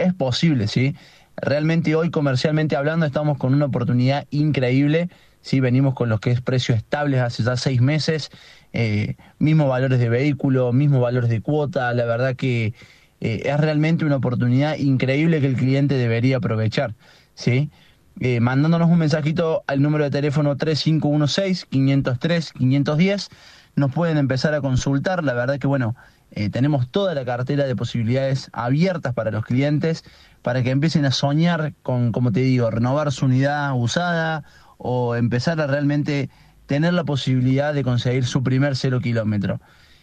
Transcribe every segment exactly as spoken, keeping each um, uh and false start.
es posible, ¿sí? Realmente hoy, comercialmente hablando, estamos con una oportunidad increíble, ¿sí? Venimos con los que es precios estables hace ya seis meses, eh, mismos valores de vehículo, mismos valores de cuota. La verdad que eh, es realmente una oportunidad increíble que el cliente debería aprovechar, ¿sí? Eh, mandándonos un mensajito al número de teléfono tres cinco uno seis, cinco cero tres, cinco uno cero, nos pueden empezar a consultar. La verdad que, bueno, eh, tenemos toda la cartera de posibilidades abiertas para los clientes, para que empiecen a soñar con, como te digo, renovar su unidad usada o empezar a realmente tener la posibilidad de conseguir su primer cero kilómetro.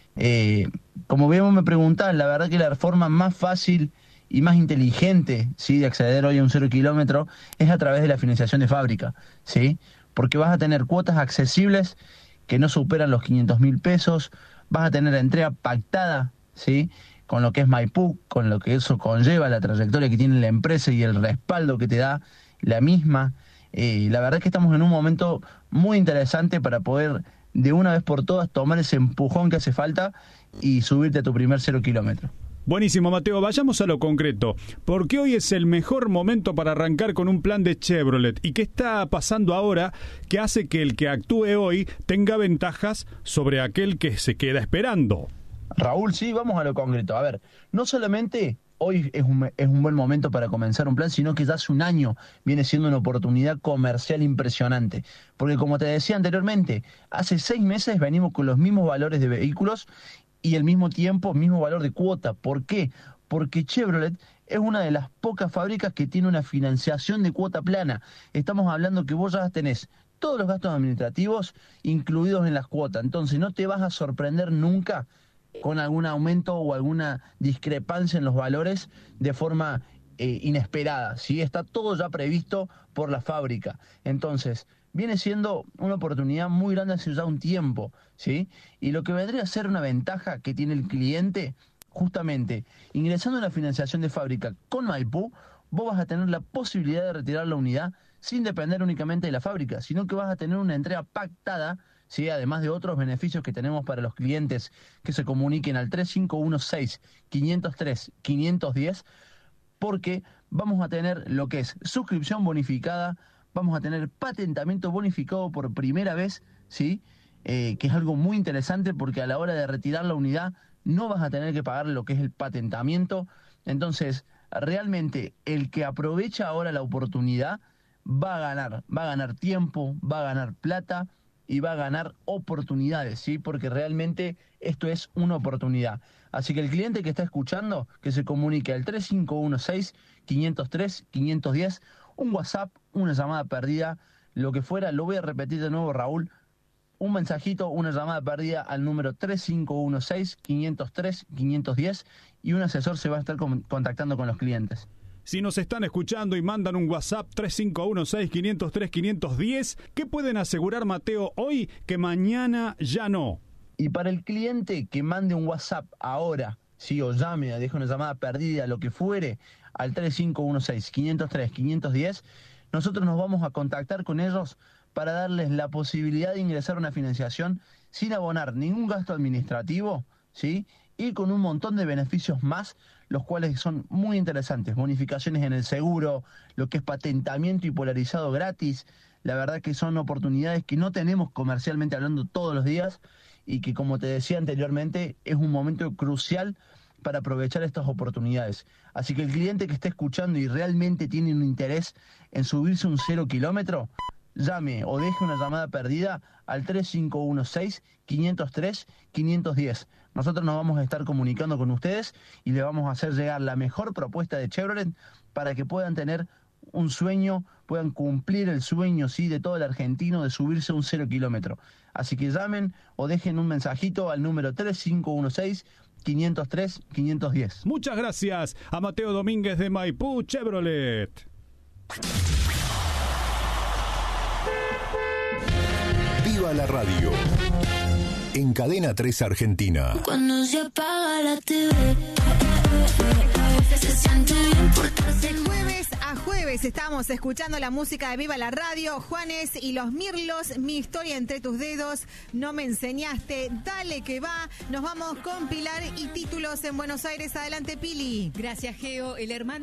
Eh, como bien me preguntás, la verdad que la forma más fácil y más inteligente, ¿sí?, de acceder hoy a un cero kilómetro es a través de la financiación de fábrica, ¿sí? Porque vas a tener cuotas accesibles que no superan los quinientos mil pesos, vas a tener entrega pactada, ¿sí?, con lo que es Maipú, con lo que eso conlleva, la trayectoria que tiene la empresa y el respaldo que te da la misma. Eh, la verdad es que estamos en un momento muy interesante para poder de una vez por todas tomar ese empujón que hace falta y subirte a tu primer cero kilómetro. Buenísimo, Mateo. Vayamos a lo concreto. ¿Por qué hoy es el mejor momento para arrancar con un plan de Chevrolet? ¿Y qué está pasando ahora que hace que el que actúe hoy tenga ventajas sobre aquel que se queda esperando? Raúl, sí, vamos a lo concreto. A ver, no solamente hoy es un, es un buen momento para comenzar un plan, sino que ya hace un año viene siendo una oportunidad comercial impresionante. Porque como te decía anteriormente, hace seis meses venimos con los mismos valores de vehículos y al mismo tiempo, mismo valor de cuota. ¿Por qué? Porque Chevrolet es una de las pocas fábricas que tiene una financiación de cuota plana. Estamos hablando que vos ya tenés todos los gastos administrativos incluidos en las cuotas. Entonces no te vas a sorprender nunca con algún aumento o alguna discrepancia en los valores de forma eh, inesperada, ¿sí? Está todo ya previsto por la fábrica. Entonces, viene siendo una oportunidad muy grande hace ya un tiempo, ¿sí? Y lo que vendría a ser una ventaja que tiene el cliente, justamente, ingresando en la financiación de fábrica con Maipú, vos vas a tener la posibilidad de retirar la unidad sin depender únicamente de la fábrica, sino que vas a tener una entrega pactada, ¿sí?, además de otros beneficios que tenemos para los clientes que se comuniquen al tres cinco uno seis, cinco cero tres, cinco uno cero, porque vamos a tener lo que es suscripción bonificada, vamos a tener patentamiento bonificado por primera vez, ¿sí?, eh, que es algo muy interesante porque a la hora de retirar la unidad no vas a tener que pagar lo que es el patentamiento. Entonces, realmente el que aprovecha ahora la oportunidad va a ganar, va a ganar tiempo, va a ganar plata y va a ganar oportunidades, ¿sí? Porque realmente esto es una oportunidad. Así que el cliente que está escuchando, que se comunique al tres cinco uno seis, cinco cero tres, cinco uno cero, un WhatsApp, una llamada perdida, lo que fuera. Lo voy a repetir de nuevo, Raúl. Un mensajito, una llamada perdida al número tres cinco uno seis, cinco cero tres, cinco uno cero y un asesor se va a estar contactando con los clientes. Si nos están escuchando y mandan un WhatsApp tres cinco uno seis, cinco cero tres, cinco uno cero, ¿qué pueden asegurar, Mateo, hoy que mañana ya no? Y para el cliente que mande un WhatsApp ahora, sí, o llame, deje una llamada perdida, lo que fuere, al tres cinco uno seis, cinco cero tres, cinco uno cero, nosotros nos vamos a contactar con ellos para darles la posibilidad de ingresar a una financiación sin abonar ningún gasto administrativo, ¿sí?, y con un montón de beneficios más, los cuales son muy interesantes. Bonificaciones en el seguro, lo que es patentamiento y polarizado gratis. La verdad que son oportunidades que no tenemos comercialmente hablando todos los días y que, como te decía anteriormente, es un momento crucial para aprovechar estas oportunidades. Así que el cliente que esté escuchando y realmente tiene un interés en subirse un cero kilómetro, llame o deje una llamada perdida al tres cinco uno seis, cinco cero tres, cinco uno cero. Nosotros nos vamos a estar comunicando con ustedes y le vamos a hacer llegar la mejor propuesta de Chevrolet para que puedan tener un sueño, puedan cumplir el sueño, sí, de todo el argentino de subirse a un cero kilómetro. Así que llamen o dejen un mensajito al número tres cinco uno seis, cinco cero tres, cinco uno cero. Muchas gracias a Mateo Domínguez de Maipú Chevrolet. Viva la radio. En Cadena tres Argentina. Cuando se apaga la T V, se siente bien portarse. De jueves a jueves estamos escuchando la música de Viva la Radio. Juanes y los Mirlos, Mi historia entre tus dedos, No me enseñaste, Dale que va. Nos vamos con Pilar y títulos en Buenos Aires. Adelante, Pili. Gracias, Geo. El hermano